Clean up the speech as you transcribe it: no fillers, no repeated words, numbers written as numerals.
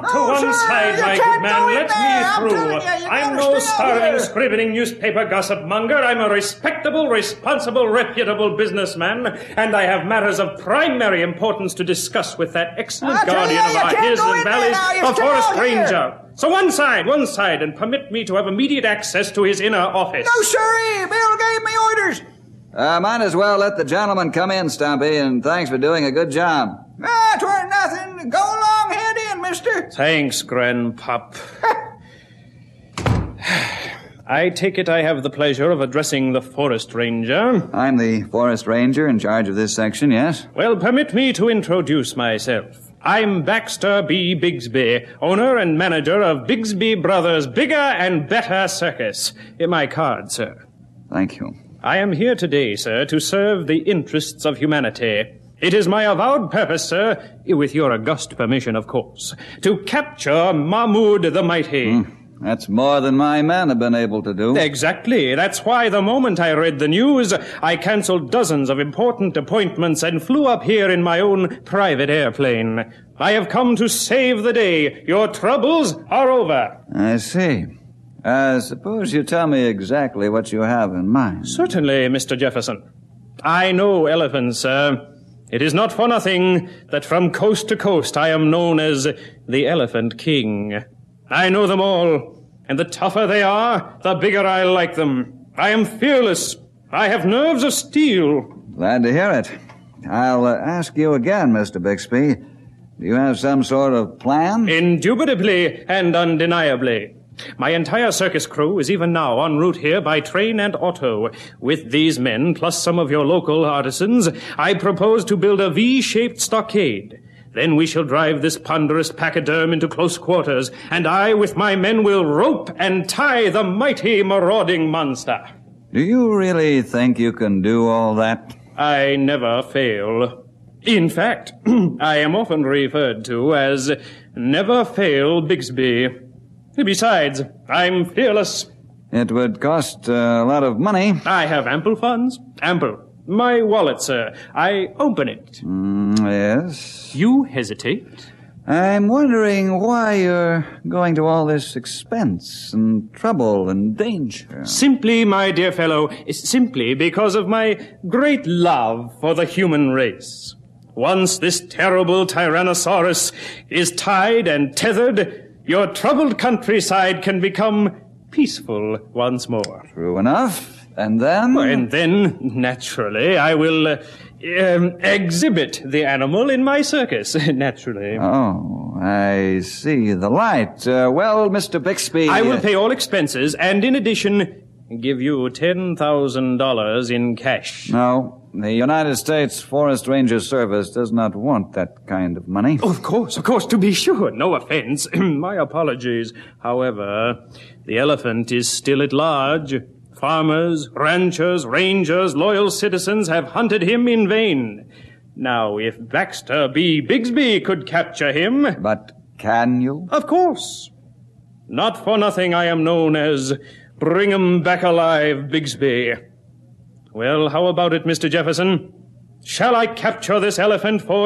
To one side, my good man, let me through. I'm no starving, scrivening newspaper gossip monger. I'm a respectable, responsible, reputable businessman, and I have matters of primary importance to discuss with that excellent guardian of our hills and valleys, a forest ranger. So one side, and permit me to have immediate access to his inner office. No, sirree. Bill gave me orders. Might as well let the gentleman come in, Stumpy, and thanks for doing a good job. Twere nothing. Go along, head in, mister. Thanks, Grandpop. I take it I have the pleasure of addressing the forest ranger. I'm the forest ranger in charge of this section, yes? Well, permit me to introduce myself. I'm Baxter B. Bigsby, owner and manager of Bigsby Brothers Bigger and Better Circus. My card, sir. Thank you. I am here today, sir, to serve the interests of humanity. It is my avowed purpose, sir, with your august permission, of course, to capture Mahmud the Mighty. That's more than my men have been able to do. Exactly. That's why the moment I read the news, I canceled dozens of important appointments and flew up here in my own private airplane. I have come to save the day. Your troubles are over. I see. Suppose you tell me exactly what you have in mind. Certainly, Mr. Jefferson. I know elephants, sir. It is not for nothing that from coast to coast I am known as the Elephant King. I know them all, and the tougher they are, the bigger I like them. I am fearless. I have nerves of steel. Glad to hear it. I'll ask you again, Mr. Bixby. Do you have some sort of plan? Indubitably and undeniably. My entire circus crew is even now en route here by train and auto. With these men, plus some of your local artisans, I propose to build a V-shaped stockade. Then we shall drive this ponderous pachyderm into close quarters, and I, with my men, will rope and tie the mighty marauding monster. Do you really think you can do all that? I never fail. In fact, I am often referred to as Never Fail Bigsby. Besides, I'm fearless. It would cost a lot of money. I have ample funds. Ample. My wallet, sir. I open it. Yes. You hesitate? I'm wondering why you're going to all this expense and trouble and danger. Simply, my dear fellow, simply because of my great love for the human race. Once this terrible Tyrannosaurus is tied and tethered, your troubled countryside can become peaceful once more. True enough. And then? And then, naturally, I will exhibit the animal in my circus, naturally. Oh, I see the light. Well, Mr. Bixby... I will pay all expenses, and in addition, give you $10,000 in cash. No, the United States Forest Ranger Service does not want that kind of money. Oh, of course, to be sure. No offense. My apologies. However, the elephant is still at large. Farmers, ranchers, rangers, loyal citizens have hunted him in vain. Now, if Baxter B. Bigsby could capture him... But can you? Of course. Not for nothing I am known as Bring 'em Back Alive Bigsby. Well, how about it, Mr. Jefferson? Shall I capture this elephant for